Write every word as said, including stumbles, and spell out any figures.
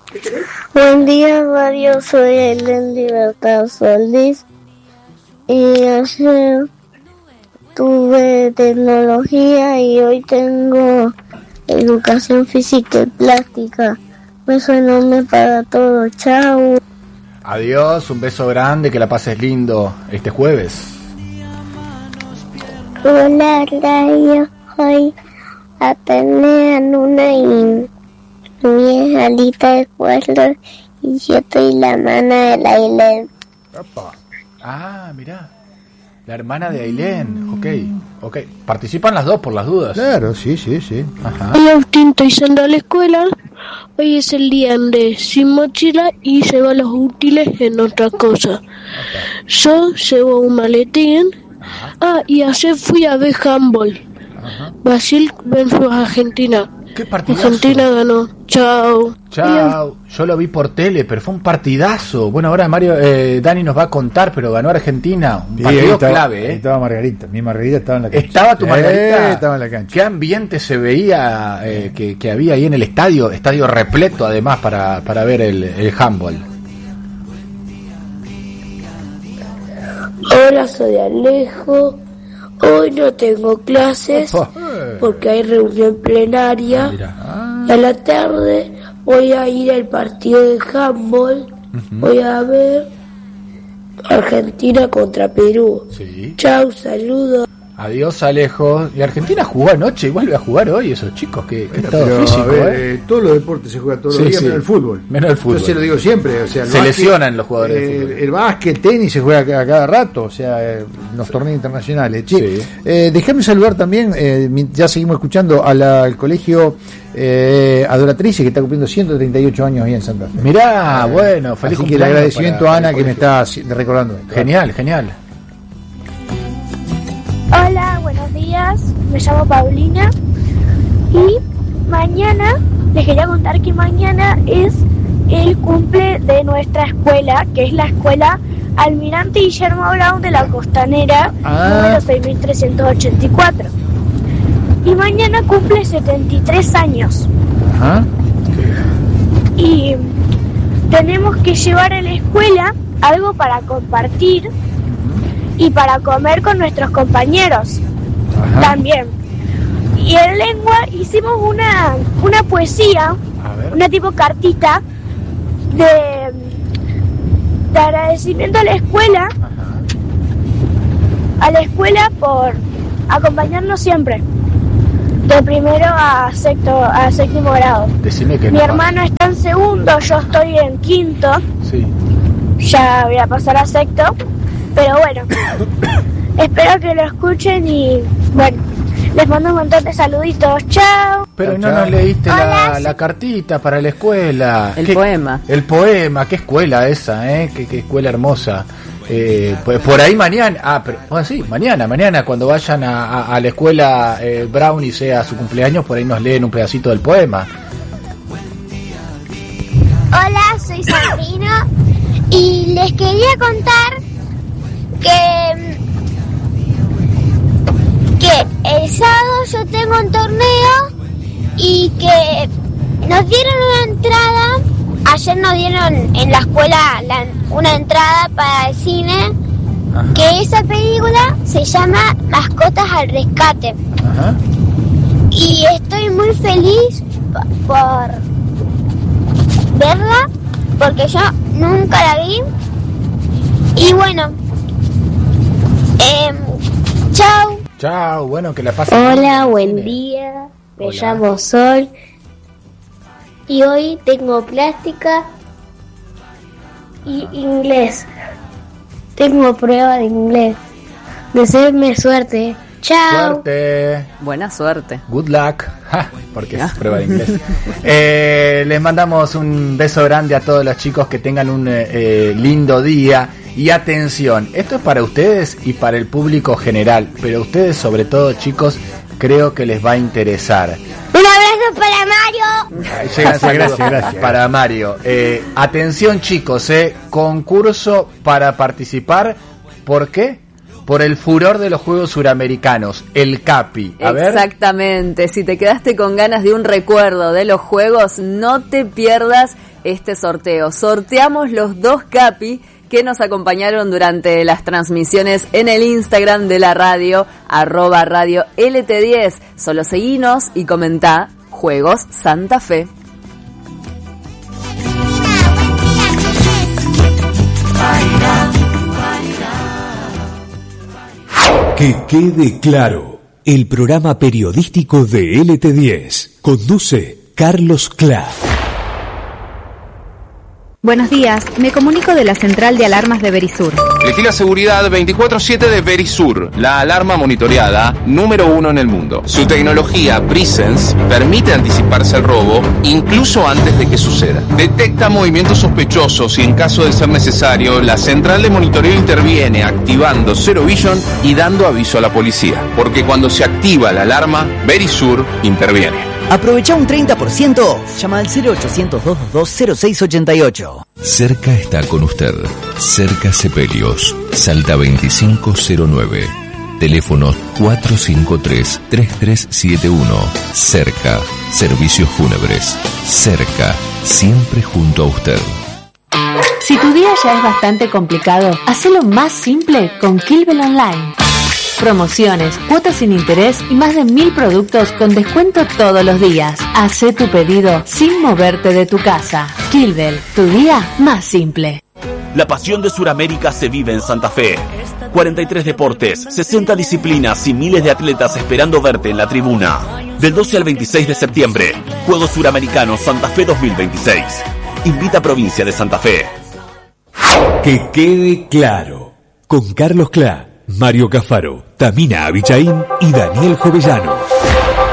Buen día, Mario. Soy Helen Libertad Solís. Y ayer tuve tecnología y hoy tengo educación física y plástica. Beso enorme para todos. Chao. Adiós, un beso grande, que la pases lindo este jueves. Hola, Radio. Hoy atendé a Luna y mi Alita de pueblo y yo estoy la hermana de la Ailén. Ah, mirá. La hermana de Ailén. Ok, ok. Participan las dos por las dudas. Claro, sí, sí, sí. Ajá. Hoy Agustín estoy yendo a la escuela. Hoy es el día de sin mochila y lleva los útiles en otra cosa. Okay. Yo llevo un maletín. Ajá. Ah, y ayer fui a ver handball. Ajá. Brasil versus Argentina. ¿Qué partidazo? Argentina ganó. Chao. Chao. Yo lo vi por tele, pero fue un partidazo. Bueno, ahora Mario, eh, Dani nos va a contar, pero ganó Argentina. Un Sí, partido ahí estaba, clave, ahí ¿eh? estaba Margarita. Mi Margarita estaba en la cancha. ¿Estaba tu Margarita? Eh, estaba en la cancha. ¿Qué ambiente se veía eh, que, que había ahí en el estadio? Estadio repleto, además, para, para ver el, el handball. Hola, soy Alejo. Hoy no tengo clases porque hay reunión plenaria. Ah, mira. Ah. Y a la tarde voy a ir al partido de handball. Uh-huh. Voy a ver Argentina contra Perú. Sí. Chau, saludos. Adiós, Alejo. Y Argentina jugó anoche y vuelve a jugar hoy, esos chicos. Qué, qué Bueno, estado pero, físico, a ver, ¿eh? eh, todos los deportes se juegan todos Sí, los días, sí. menos el fútbol. Menos el fútbol. Yo se lo digo siempre. O sea, el Se básquet, lesionan los jugadores eh, de fútbol. El básquet, tenis se juega a cada rato, o sea, eh, los torneos internacionales. Che, Sí. eh, déjame saludar también, eh, ya seguimos escuchando a la- al colegio eh, Adoratrice, que está cumpliendo ciento treinta y ocho años ahí en Santa Fe. Mirá, bueno, feliz Así que el cumpleaños agradecimiento para- a Ana para que el me está haci- recordando esto. Genial, genial. Hola, buenos días. Me llamo Paulina. Y mañana, les quería contar que mañana es el cumple de nuestra escuela, que es la escuela Almirante Guillermo Brown de la Costanera, Ah. número seis mil trescientos ochenta y cuatro. Y mañana cumple setenta y tres años. Ajá. Y tenemos que llevar a la escuela algo para compartir y para comer con nuestros compañeros. Ajá. También. Y en lengua hicimos una, una poesía, A ver. una tipo cartita de, de agradecimiento a la escuela, Ajá. a la escuela por acompañarnos siempre, de primero a sexto, a séptimo grado. Decime que Mi no. hermano está en segundo, yo estoy en quinto, Sí. ya voy a pasar a sexto, pero bueno, espero que lo escuchen y bueno, les mando un montón de saluditos, chao. Pero Chao, no chao. nos leíste la, Hola. la cartita para la escuela. El ¿Qué- poema. El poema, qué escuela esa, ¿eh? Qué, qué escuela hermosa. Eh, pues por ahí mañana, ah, pero, bueno, sí, mañana, mañana cuando vayan a, a, a la escuela eh, Brown y sea su cumpleaños, por ahí nos leen un pedacito del poema. Hola, soy Sabrina y les quería contar que que el sábado yo tengo un torneo y que nos dieron una entrada, ayer nos dieron en la escuela la- una entrada para el cine, Ajá. que esa película se llama Mascotas al Rescate. Ajá. Y estoy muy feliz p- por verla, porque yo nunca la vi. Y bueno, eh, chao. Chao, bueno, que la pasen. Hola, bien. buen día. Me Hola. llamo Sol. Y hoy tengo plástica y inglés. Tengo prueba de inglés. Deseenme suerte. Chao. Suerte. Buena suerte. Good luck. Ja, porque es prueba de inglés. Eh, les mandamos un beso grande a todos los chicos, que tengan un eh, eh, lindo día. Y atención, esto es para ustedes y para el público general, pero ustedes sobre todo, chicos, creo que les va a interesar. Un abrazo para Mario. Ahí llegan Gracias, saludos gracias, gracias. para Mario. Eh, atención, chicos, eh, concurso para participar. ¿Por qué? Por el furor de los Juegos Suramericanos, el CAPI. A ver. Exactamente. Si te quedaste con ganas de un recuerdo de los juegos, no te pierdas este sorteo. Sorteamos los dos Capi que nos acompañaron durante las transmisiones en el Instagram de la radio, arroba radio L T diez. Solo seguinos y comentá Juegos Santa Fe. Que quede claro, el programa periodístico de L T diez conduce Carlos Clá. Buenos días, me comunico de la central de alarmas de Verisur. Elegí la seguridad veinticuatro siete de Verisur, la alarma monitoreada número uno en el mundo. Su tecnología Presence permite anticiparse al robo incluso antes de que suceda. Detecta movimientos sospechosos y en caso de ser necesario, la central de monitoreo interviene activando Zero Vision y dando aviso a la policía. Porque cuando se activa la alarma, Verisur interviene. Aprovecha un treinta por ciento. Llama al cero ochocientos, doscientos veintidós, cero seis ochenta y ocho. Cerca está con usted. Cerca Sepelios. Salta veinticinco cero nueve. Teléfono cuatro cinco tres, tres tres siete uno. Cerca. Servicios fúnebres. Cerca. Siempre junto a usted. Si tu día ya es bastante complicado, hacelo más simple con Kilbel Online. Promociones, cuotas sin interés y más de mil productos con descuento todos los días. Hacé tu pedido sin moverte de tu casa. Kilbel, tu día más simple. La pasión de Sudamérica se vive en Santa Fe. cuarenta y tres deportes, sesenta disciplinas y miles de atletas esperando verte en la tribuna. Del doce al veintiséis de septiembre, Juegos Suramericanos Santa Fe dos mil veintiséis. Invita a Provincia de Santa Fe. Que quede claro, con Carlos Clá, Mario Cafaro, Tamina Abichaín y Daniel Jovellano.